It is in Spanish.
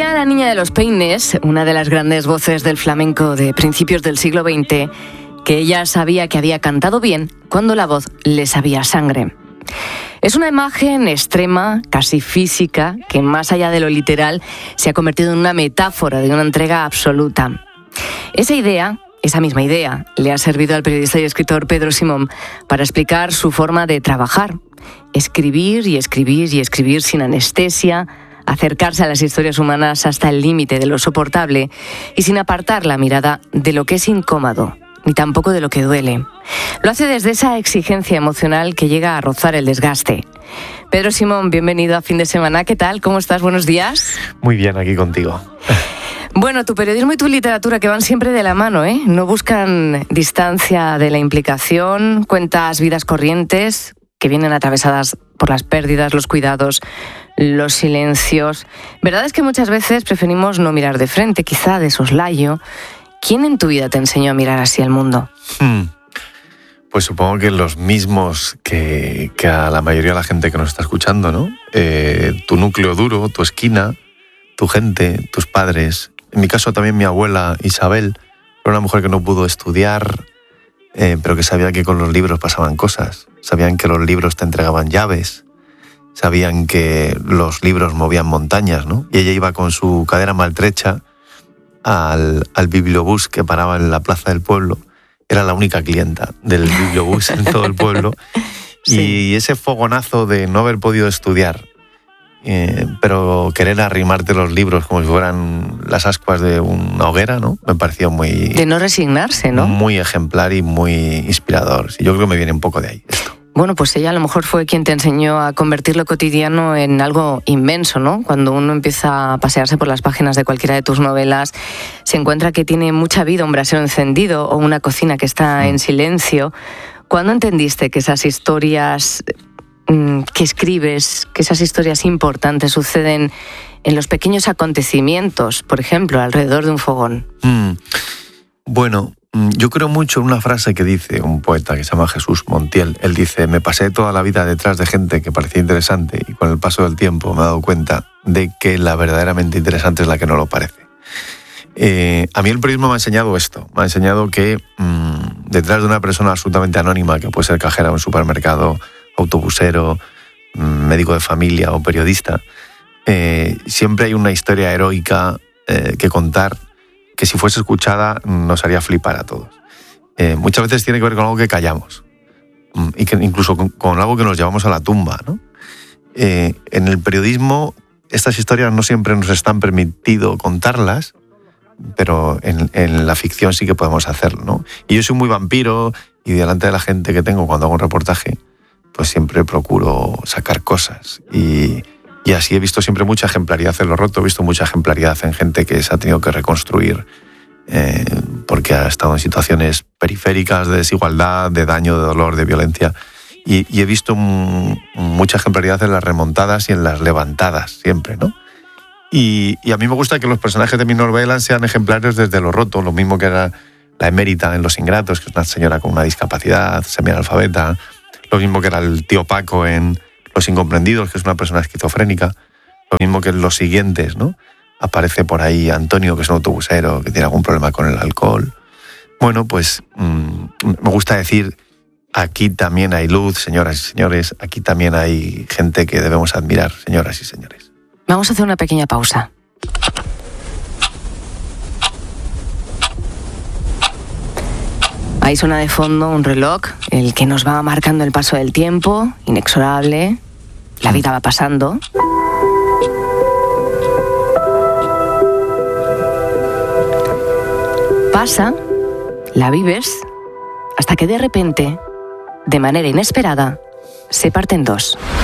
Decía la niña de los peines, una de las grandes voces del flamenco de principios del siglo XX, que ella sabía que había cantado bien cuando la voz le sabía sangre. Es una imagen extrema, casi física, que más allá de lo literal se ha convertido en una metáfora de una entrega absoluta. Esa misma idea, le ha servido al periodista y escritor Pedro Simón para explicar su forma de trabajar. Escribir y escribir y escribir sin anestesia, acercarse a las historias humanas hasta el límite de lo soportable y sin apartar la mirada de lo que es incómodo, ni tampoco de lo que duele. Lo hace desde esa exigencia emocional que llega a rozar el desgaste. Pedro Simón, bienvenido a Fin de Semana. ¿Qué tal? ¿Cómo estás? Buenos días. Muy bien, aquí contigo. Bueno, tu periodismo y tu literatura que van siempre de la mano, ¿eh? No buscan distancia de la implicación, cuentas vidas corrientes que vienen atravesadas por las pérdidas, los cuidados, los silencios. Verdad es que muchas veces preferimos no mirar de frente, quizá de soslayo. ¿Quién en tu vida te enseñó a mirar así al mundo? Pues supongo que los mismos que a la mayoría de la gente que nos está escuchando, ¿no? Tu núcleo duro, tu esquina, tu gente, tus padres. En mi caso también mi abuela Isabel, era una mujer que no pudo estudiar, pero que sabía que con los libros pasaban cosas. Sabían que los libros te entregaban llaves. Sabían que los libros movían montañas, ¿no? Y ella iba con su cadera maltrecha al bibliobús que paraba en la plaza del pueblo. Era la única clienta del bibliobús en todo el pueblo. Sí. Y ese fogonazo de no haber podido estudiar, pero querer arrimarte los libros como si fueran las ascuas de una hoguera, ¿no? Me pareció muy... De no resignarse, ¿no? Muy ejemplar y muy inspirador. Sí, yo creo que me viene un poco de ahí esto. Bueno, pues ella a lo mejor fue quien te enseñó a convertir lo cotidiano en algo inmenso, ¿no? Cuando uno empieza a pasearse por las páginas de cualquiera de tus novelas, se encuentra que tiene mucha vida un brasero encendido o una cocina que está en silencio. ¿Cuándo entendiste que esas historias que escribes, que esas historias importantes suceden en los pequeños acontecimientos, por ejemplo, alrededor de un fogón? Bueno, yo creo mucho en una frase que dice un poeta que se llama Jesús Montiel. Él dice: me pasé toda la vida detrás de gente que parecía interesante y con el paso del tiempo me he dado cuenta de que la verdaderamente interesante es la que no lo parece. A mí el periodismo me ha enseñado esto. Me ha enseñado que detrás de una persona absolutamente anónima, que puede ser cajera de un supermercado, autobusero, médico de familia o periodista, siempre hay una historia heroica que contar, que si fuese escuchada nos haría flipar a todos. Muchas veces tiene que ver con algo que callamos y que incluso con algo que nos llevamos a la tumba, ¿no? En el periodismo estas historias no siempre nos están permitido contarlas, pero en la ficción sí que podemos hacerlo, ¿no? Y yo soy muy vampiro y delante de la gente que tengo cuando hago un reportaje, pues siempre procuro sacar cosas y así he visto siempre mucha ejemplaridad en lo roto, he visto mucha ejemplaridad en gente que se ha tenido que reconstruir porque ha estado en situaciones periféricas de desigualdad, de daño, de dolor, de violencia. Y he visto mucha ejemplaridad en las remontadas y en las levantadas siempre, ¿no? Y a mí me gusta que los personajes de mi novela sean ejemplares desde lo roto, lo mismo que era la emérita en Los Ingratos, que es una señora con una discapacidad, semianalfabeta, lo mismo que era el tío Paco en Los Incomprendidos, que es una persona esquizofrénica, lo mismo que en Los Siguientes, ¿no? Aparece por ahí Antonio, que es un autobusero, que tiene algún problema con el alcohol. Bueno, pues me gusta decir, aquí también hay luz, señoras y señores, aquí también hay gente que debemos admirar, señoras y señores. Vamos a hacer una pequeña pausa. Ahí suena de fondo un reloj, el que nos va marcando el paso del tiempo, inexorable. La vida va pasando. Pasa, la vives, hasta que de repente, de manera inesperada, se parte en dos.